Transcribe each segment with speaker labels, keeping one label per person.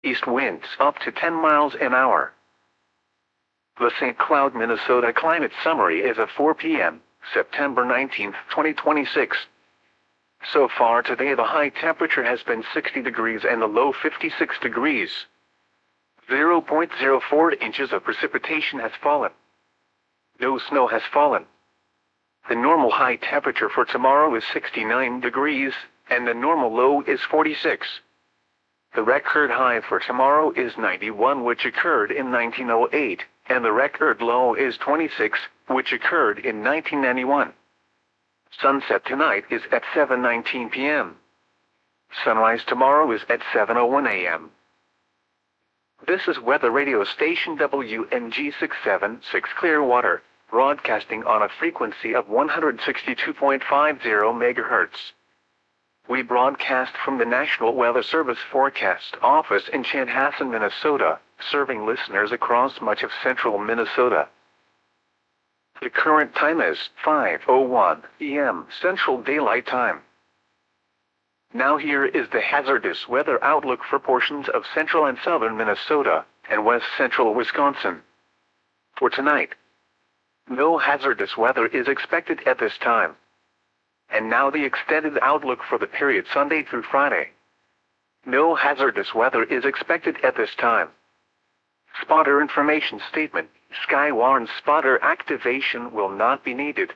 Speaker 1: East winds up to 10 miles an hour. The St. Cloud, Minnesota climate summary is at 4 p.m., September 19, 2026. So far today the high temperature has been 60 degrees and the low 56 degrees. 0.04 inches of precipitation has fallen. No snow has fallen. The normal high temperature for tomorrow is 69 degrees, and the normal low is 46. The record high for tomorrow is 91, which occurred in 1908, and the record low is 26, which occurred in 1991. Sunset tonight is at 7:19 p.m. Sunrise tomorrow is at 7:01 a.m. This is weather radio station WNG 676 Clearwater, broadcasting on a frequency of 162.50 MHz. We broadcast from the National Weather Service Forecast Office in Chanhassen, Minnesota, serving listeners across much of central Minnesota. The current time is 5:01 p.m. Central Daylight Time. Now here is the hazardous weather outlook for portions of central and southern Minnesota and west central Wisconsin. For tonight, no hazardous weather is expected at this time. And now the extended outlook for the period Sunday through Friday. No hazardous weather is expected at this time. Spotter information statement: Sky warns spotter activation will not be needed.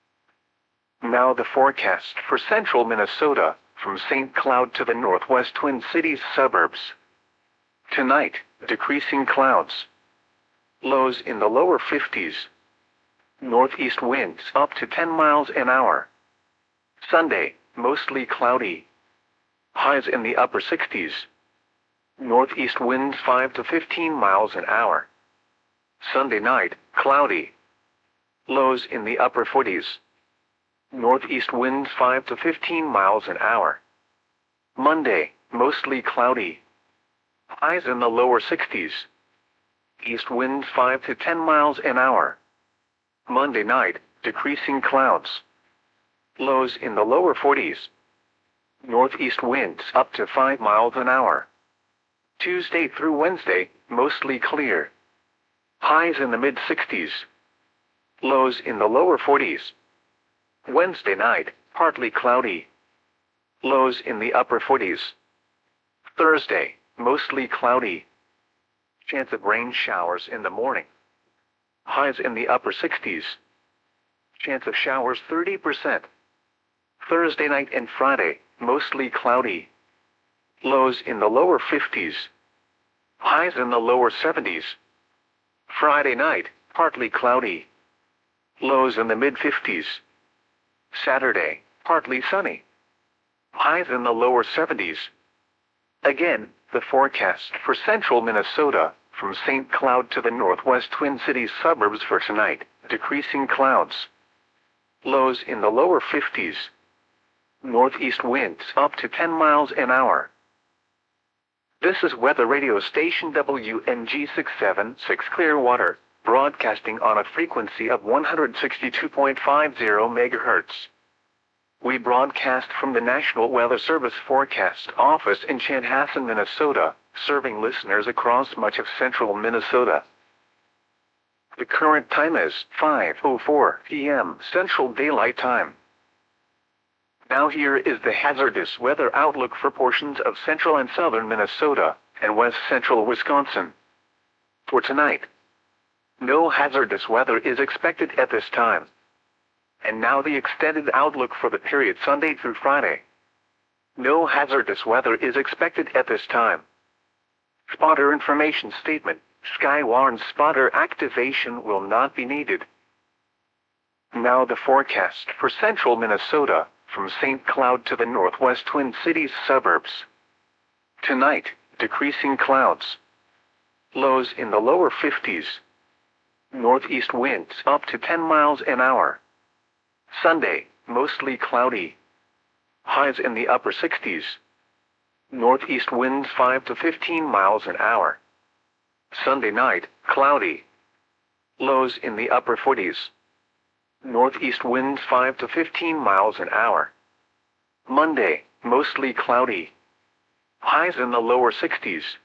Speaker 1: Now the forecast for central Minnesota, from St. Cloud to the northwest Twin Cities suburbs. Tonight, decreasing clouds. Lows in the lower 50s. Northeast winds up to 10 miles an hour. Sunday, mostly cloudy. Highs in the upper 60s. Northeast winds 5 to 15 miles an hour. Sunday night, cloudy. Lows in the upper 40s. Northeast winds 5 to 15 miles an hour. Monday, mostly cloudy. Highs in the lower 60s. East winds 5 to 10 miles an hour. Monday night, decreasing clouds. Lows in the lower 40s. Northeast winds up to 5 miles an hour. Tuesday through Wednesday, mostly clear. Highs in the mid-60s. Lows in the lower 40s. Wednesday night, partly cloudy. Lows in the upper 40s. Thursday, mostly cloudy. Chance of rain showers in the morning. Highs in the upper 60s. Chance of showers 30%. Thursday night and Friday, mostly cloudy. Lows in the lower 50s. Highs in the lower 70s. Friday night, partly cloudy. Lows in the mid-50s. Saturday, partly sunny. Highs in the lower 70s. Again, the forecast for central Minnesota, from St. Cloud to the northwest Twin Cities suburbs for tonight, decreasing clouds. Lows in the lower 50s. Northeast winds up to 10 miles an hour. This is weather radio station WNG 676 Clearwater, broadcasting on a frequency of 162.50 MHz. We broadcast from the National Weather Service Forecast Office in Chanhassen, Minnesota, serving listeners across much of central Minnesota. The current time is 5:04 p.m. Central Daylight Time. Now here is the hazardous weather outlook for portions of central and southern Minnesota and west central Wisconsin. For tonight, no hazardous weather is expected at this time. And now the extended outlook for the period Sunday through Friday. No hazardous weather is expected at this time. Spotter information statement: Sky warns spotter activation will not be needed. Now the forecast for central Minnesota, from St. Cloud to the northwest Twin Cities suburbs. Tonight, decreasing clouds. Lows in the lower 50s. Northeast winds up to 10 miles an hour. Sunday, mostly cloudy. Highs in the upper 60s. Northeast winds 5 to 15 miles an hour. Sunday night, cloudy. Lows in the upper 40s. Northeast winds 5 to 15 miles an hour. Monday, mostly cloudy. Highs in the lower 60s.